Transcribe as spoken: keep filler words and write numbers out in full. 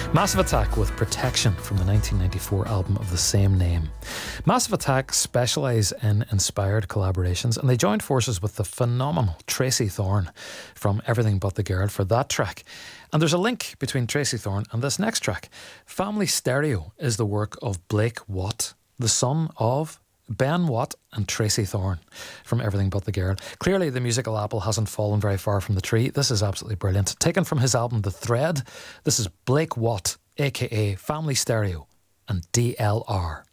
Massive Attack with Protection from the nineteen ninety-four album of the same name. Massive Attack specialise in inspired collaborations, and they joined forces with the phenomenal Tracy Thorn from Everything But the Girl for that track. And there's a link between Tracy Thorn and this next track. Family Stereo is the work of Blake Watt, the son of Ben Watt and Tracy Thorn from Everything But the Girl. Clearly the musical apple hasn't fallen very far from the tree. This is absolutely brilliant. Taken from his album The Thread, this is Blake Watt, aka Family Stereo and D L R.